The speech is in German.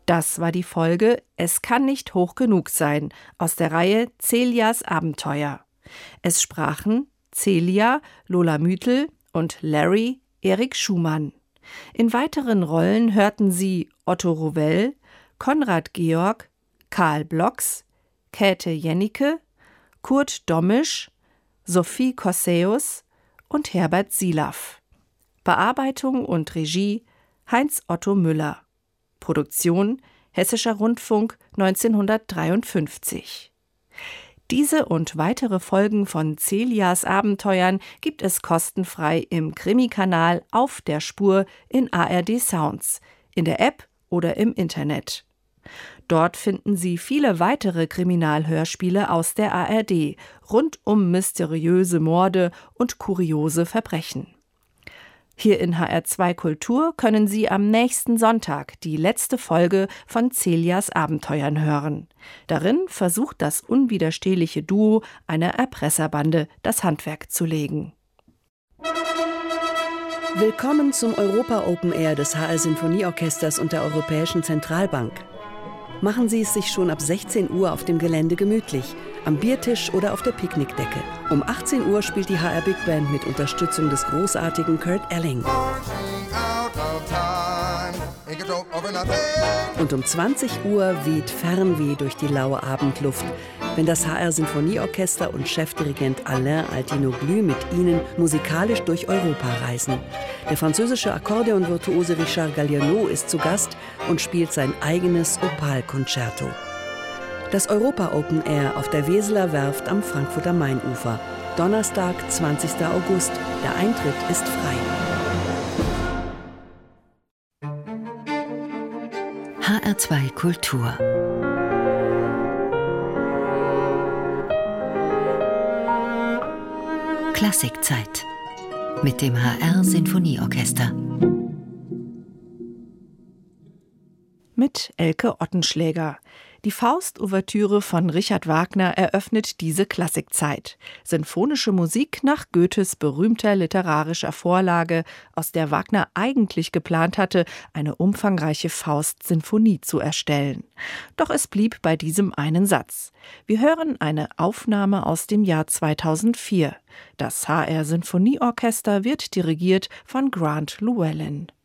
Das war die Folge »Es kann nicht hoch genug sein« aus der Reihe Celias Abenteuer. Es sprachen Celia, Lola Müthel und Larry, Erik Schumann. In weiteren Rollen hörten Sie Otto Rowell, Konrad Georg, Karl Blocks, Käthe Jennecke, Kurt Dommisch, Sophie Kossäus und Herbert Silaff. Bearbeitung und Regie Heinz Otto Müller. Produktion Hessischer Rundfunk 1953. Diese und weitere Folgen von Celias Abenteuern gibt es kostenfrei im Krimi-Kanal Auf der Spur in ARD Sounds, in der App oder im Internet. Dort finden Sie viele weitere Kriminalhörspiele aus der ARD, rund um mysteriöse Morde und kuriose Verbrechen. Hier in HR2 Kultur können Sie am nächsten Sonntag die letzte Folge von Celias Abenteuern hören. Darin versucht das unwiderstehliche Duo einer Erpresserbande das Handwerk zu legen. Willkommen zum Europa Open Air des HR Sinfonieorchesters und der Europäischen Zentralbank. Machen Sie es sich schon ab 16 Uhr auf dem Gelände gemütlich, am Biertisch oder auf der Picknickdecke. Um 18 Uhr spielt die HR Big Band mit Unterstützung des großartigen Kurt Elling. Und um 20 Uhr weht Fernweh durch die laue Abendluft, wenn das HR Sinfonieorchester und Chefdirigent Alain Altinoglu mit Ihnen musikalisch durch Europa reisen. Der französische Akkordeonvirtuose Richard Galliano ist zu Gast und spielt sein eigenes Opal-Concerto. Das Europa Open Air auf der Weseler Werft am Frankfurter Mainufer. Donnerstag, 20. August. Der Eintritt ist frei. HR2 Kultur. Klassikzeit mit dem HR Sinfonieorchester. Mit Elke Ottenschläger. Die Faust-Ouvertüre von Richard Wagner eröffnet diese Klassikzeit. Sinfonische Musik nach Goethes berühmter literarischer Vorlage, aus der Wagner eigentlich geplant hatte, eine umfangreiche Faust-Sinfonie zu erstellen. Doch es blieb bei diesem einen Satz. Wir hören eine Aufnahme aus dem Jahr 2004. Das HR Sinfonieorchester wird dirigiert von Grant Llewellyn.